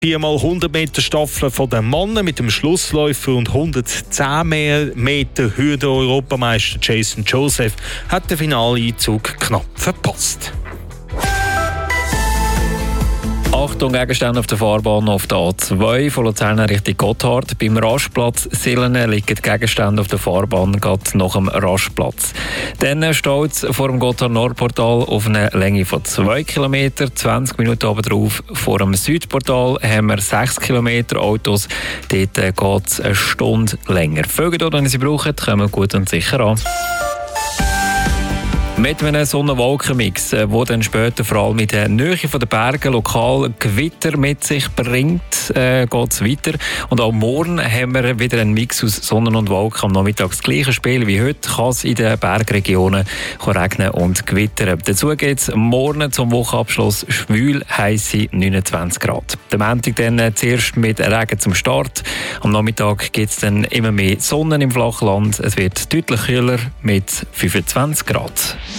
4x100 Meter Staffel von den Männern mit dem Schlussläufer und 110 Meter Hürde Europameister Jason Joseph hat den Finaleinzug knapp verpasst. Achtung, Gegenstände auf der Fahrbahn auf der A2 von Luzern Richtung Gotthard. Beim Rastplatz Silene liegen die Gegenstände auf der Fahrbahn gerade nach dem Rastplatz. Dann steht es vor dem Gotthard-Nordportal auf einer Länge von 2 km. 20 Minuten oben drauf vor dem Südportal haben wir 6 km Autos. Dort geht es eine Stunde länger. Folgen dort, wenn ihr sie brauchen, kommen gut und sicher an. Mit einem Sonne-Wolken-Mix, der dann später vor allem mit der Nähe der Berge lokal Gewitter mit sich bringt, geht es weiter. Und auch morgen haben wir wieder einen Mix aus Sonne und Wolken. Am Nachmittag das gleiche Spiel wie heute, kann es in den Bergregionen regnen und gewittern. Dazu geht es morgen zum Wochenabschluss schwül heisse 29 Grad. Der Montag dann zuerst mit Regen zum Start. Am Nachmittag gibt es dann immer mehr Sonne im Flachland. Es wird deutlich kühler mit 25 Grad.